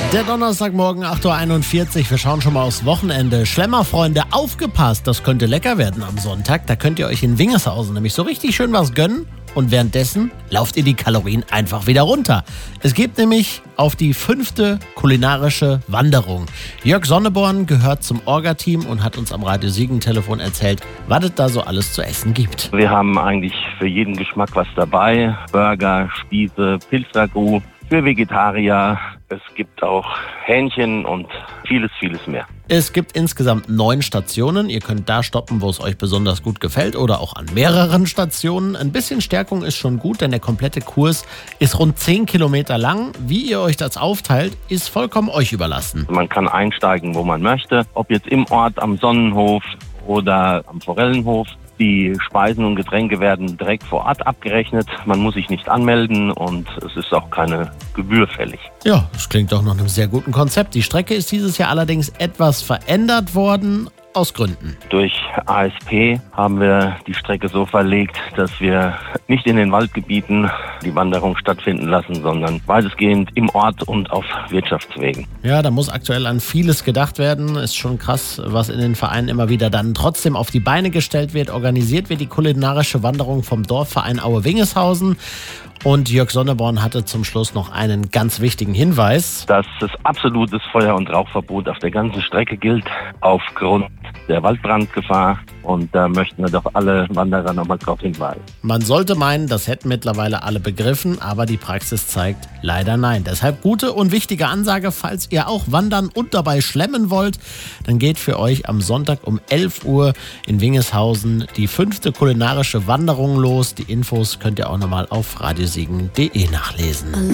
Der Donnerstagmorgen, 8.41 Uhr. Wir schauen schon mal aufs Wochenende. Schlemmerfreunde, aufgepasst, das könnte lecker werden am Sonntag. Da könnt ihr euch in Wingershausen nämlich so richtig schön was gönnen. Und währenddessen lauft ihr die Kalorien einfach wieder runter. Es geht nämlich auf die 5. kulinarische Wanderung. Jörg Sonneborn gehört zum Orga-Team und hat uns am Radio Siegen-Telefon erzählt, was es da so alles zu essen gibt. Wir haben eigentlich für jeden Geschmack was dabei. Burger, Spieße, Pilzragout. Für Vegetarier, es gibt auch Hähnchen und vieles mehr. Es gibt insgesamt 9 Stationen. Ihr könnt da stoppen, wo es euch besonders gut gefällt oder auch an mehreren Stationen. Ein bisschen Stärkung ist schon gut, denn der komplette Kurs ist rund 10 Kilometer lang. Wie ihr euch das aufteilt, ist vollkommen euch überlassen. Man kann einsteigen, wo man möchte, ob jetzt im Ort, am Sonnenhof oder am Forellenhof. Die Speisen und Getränke werden direkt vor Ort abgerechnet. Man muss sich nicht anmelden und es ist auch keine Gebühr fällig. Ja, das klingt doch nach einem sehr guten Konzept. Die Strecke ist dieses Jahr allerdings etwas verändert worden. Aus Gründen. Durch ASP haben wir die Strecke so verlegt, dass wir nicht in den Waldgebieten die Wanderung stattfinden lassen, sondern weitestgehend im Ort und auf Wirtschaftswegen. Ja, da muss aktuell an vieles gedacht werden. Ist schon krass, was in den Vereinen immer wieder dann trotzdem auf die Beine gestellt wird. Organisiert wird die kulinarische Wanderung vom Dorfverein Aue-Wingeshausen. Und Jörg Sonneborn hatte zum Schluss noch einen ganz wichtigen Hinweis. Dass es absolutes Feuer- und Rauchverbot auf der ganzen Strecke gilt, aufgrund der Waldbrandgefahr. Und da möchten wir doch alle Wanderer nochmal drauf hinweisen. Man sollte meinen, das hätten mittlerweile alle begriffen, aber die Praxis zeigt leider nein. Deshalb gute und wichtige Ansage, falls ihr auch wandern und dabei schlemmen wollt, dann geht für euch am Sonntag um 11 Uhr in Wingeshausen die 5. kulinarische Wanderung los. Die Infos könnt ihr auch nochmal auf radiosiegen.de nachlesen.